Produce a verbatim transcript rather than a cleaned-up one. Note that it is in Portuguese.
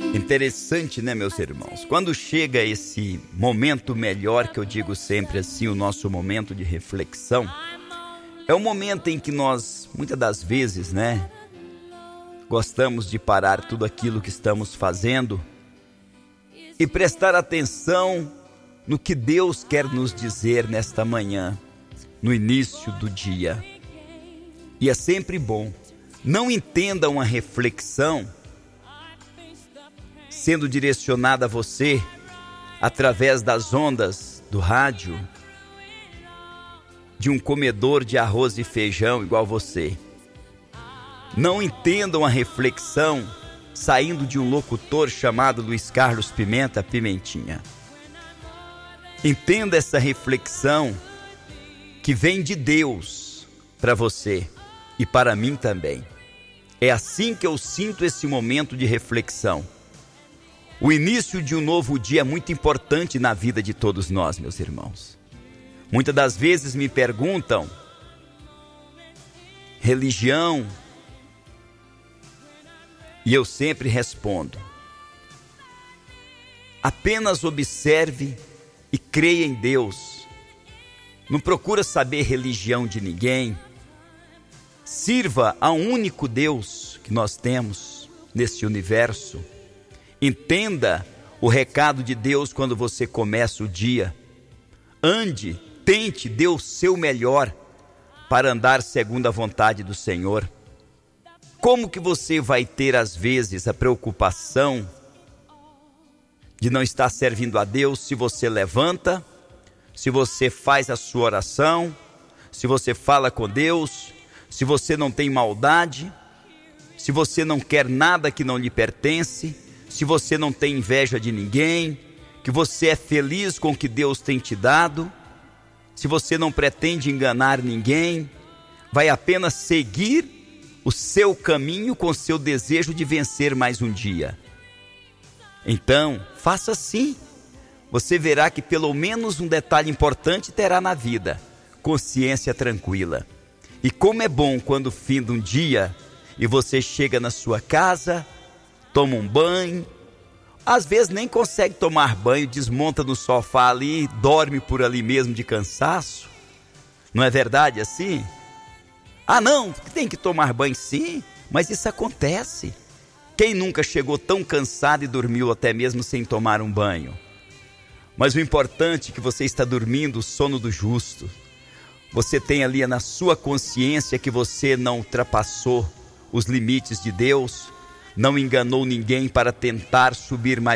Interessante, né, meus irmãos? Quando chega esse momento melhor, que eu digo sempre assim, o nosso momento de reflexão, é o momento em que nós, muitas das vezes, né, gostamos de parar tudo aquilo que estamos fazendo e prestar atenção no que Deus quer nos dizer nesta manhã, no início do dia. E é sempre bom. Não entenda uma reflexão sendo direcionada a você através das ondas do rádio, de um comedor de arroz e feijão igual você. Não entenda uma reflexão saindo de um locutor chamado Luiz Carlos Pimenta, Pimentinha. Entenda essa reflexão que vem de Deus para você e para mim também. É assim que eu sinto esse momento de reflexão. O início de um novo dia é muito importante na vida de todos nós, meus irmãos. Muitas das vezes me perguntam, religião, e eu sempre respondo, apenas observe e creia em Deus. Não procura saber religião de ninguém. Sirva a um único Deus que nós temos nesse universo. Entenda o recado de Deus quando você começa o dia. Ande, tente, dê o seu melhor para andar segundo a vontade do Senhor. Como que você vai ter às vezes a preocupação de não estar servindo a Deus se você levanta, se você faz a sua oração, se você fala com Deus, se você não tem maldade, se você não quer nada que não lhe pertence, se você não tem inveja de ninguém, que você é feliz com o que Deus tem te dado, se você não pretende enganar ninguém, vai apenas seguir o seu caminho com o seu desejo de vencer mais um dia. Então, faça assim. Você verá que pelo menos um detalhe importante terá na vida: consciência tranquila. E como é bom quando finda um dia e você chega na sua casa, toma um banho, às vezes nem consegue tomar banho, desmonta no sofá ali, dorme por ali mesmo de cansaço. Não é verdade assim? Ah não, tem que tomar banho sim, mas isso acontece. Quem nunca chegou tão cansado e dormiu até mesmo sem tomar um banho? Mas o importante é que você está dormindo o sono do justo. Você tem ali na sua consciência que você não ultrapassou os limites de Deus, não enganou ninguém para tentar subir mais